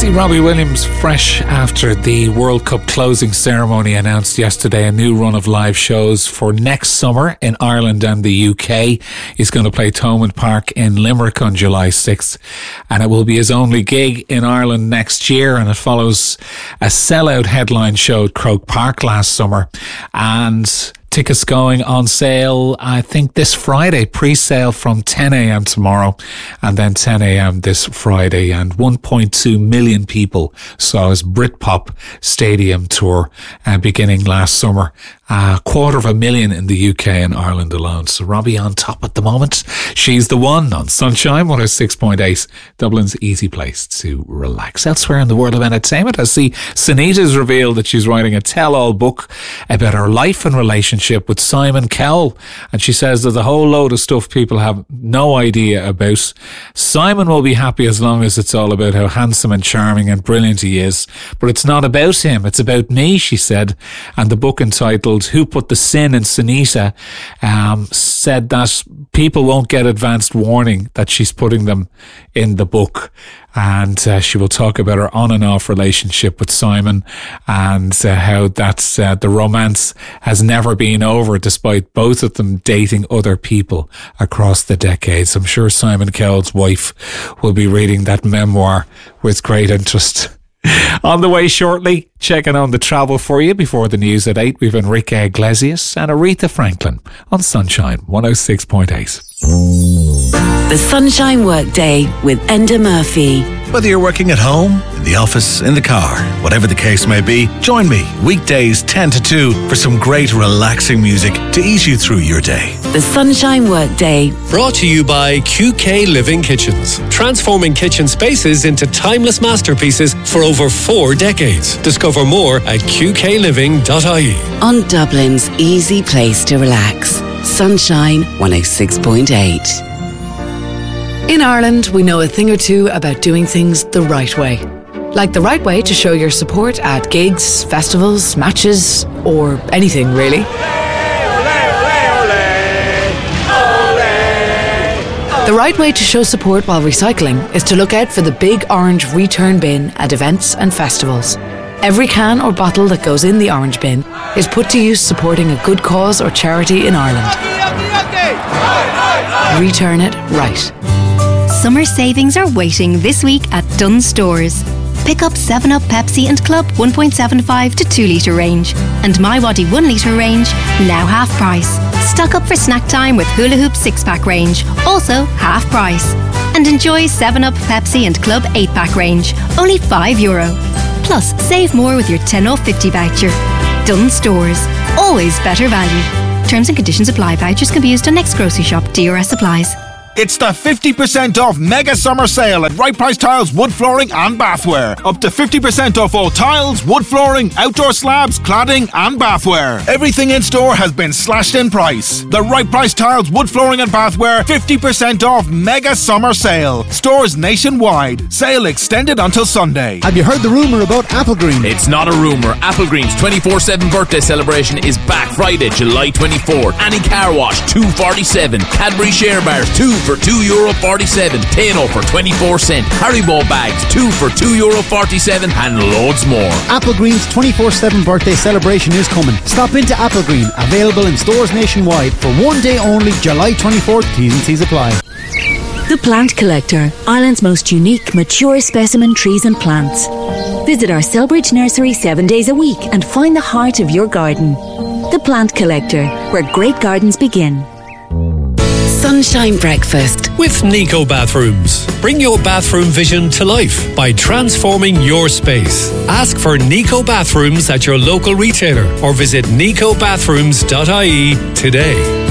See, Robbie Williams, fresh after the World Cup closing ceremony, announced yesterday a new run of live shows for next summer in Ireland and the UK. He's going to play Thomond Park in Limerick on July 6th, and it will be his only gig in Ireland next year, and it follows a sellout headline show at Croke Park last summer. And tickets going on sale, I think, this Friday. Pre-sale from 10 a.m. tomorrow and then 10 a.m. this Friday. And 1.2 million people saw his Britpop Stadium tour beginning last summer. 250,000 in the UK and Ireland alone. So Robbie on top at the moment. She's the one on Sunshine 106.8, Dublin's easy place to relax. Elsewhere in the world of entertainment, I see Sunita's revealed that she's writing a tell-all book about her life and relationship with Simon Cowell. And she says there's a whole load of stuff people have no idea about. Simon will be happy as long as it's all about how handsome and charming and brilliant he is. But it's not about him, it's about me, she said. And the book, entitled Who Put the Sin in Sunita, said that people won't get advanced warning that she's putting them in the book. And she will talk about her on and off relationship with Simon and how that's the romance has never been over despite both of them dating other people across the decades. I'm sure Simon Cowell's wife will be reading that memoir with great interest. On the way shortly, checking on the travel for you before the news at 8, we've Enrique Iglesias and Aretha Franklin on Sunshine 106.8. The Sunshine Workday with Enda Murphy. Whether you're working at home, in the office, in the car, whatever the case may be, join me weekdays 10 to 2 for some great relaxing music to ease you through your day. The Sunshine Workday. Brought to you by QK Living Kitchens. Transforming kitchen spaces into timeless masterpieces for over 4 decades. Discover more at qkliving.ie. On Dublin's easy place to relax. Sunshine 106.8. In Ireland, we know a thing or two about doing things the right way. Like the right way to show your support at gigs, festivals, matches, or anything really. The right way to show support while recycling is to look out for the big orange return bin at events and festivals. Every can or bottle that goes in the orange bin is put to use supporting a good cause or charity in Ireland. Return it right. Summer savings are waiting this week at Dunnes Stores. Pick up 7up Pepsi and Club 1.75 to 2 litre range and My Waddy 1 litre range, now half price. Stock up for snack time with Hula Hoop 6-pack range, also half price. And enjoy 7up Pepsi and Club 8-pack range, only €5. Plus, save more with your 10 off 50 voucher. Dunnes Stores, always better value. Terms and conditions apply. Vouchers can be used on next grocery shop. DRS applies. It's the 50% off mega summer sale at Right Price Tiles, wood flooring and bathware. Up to 50% off all tiles, wood flooring, outdoor slabs, cladding and bathware. Everything in store has been slashed in price. The Right Price Tiles, wood flooring and bathware 50% off mega summer sale. Stores nationwide. Sale extended until Sunday. Have you heard the rumour about Applegreen? It's not a rumour. Applegreen's 24/7 birthday celebration is back Friday, July 24. Annie Car Wash, $2.47. Cadbury Share Bars, 2 for €2.47. Tano for 24 cents. Haribo bags, 2 for €2.47, and loads more. Applegreen's 24/7 birthday celebration is coming. Stop into Applegreen, available in stores nationwide for one day only, July 24th. T's and C's apply. The Plant Collector, Ireland's most unique, mature specimen trees and plants. Visit our Selbridge nursery 7 days a week and find the heart of your garden. The Plant Collector, where great gardens begin. Sunshine Breakfast with Nico Bathrooms. Bring your bathroom vision to life by transforming your space. Ask for Nico Bathrooms at your local retailer or visit nicobathrooms.ie today.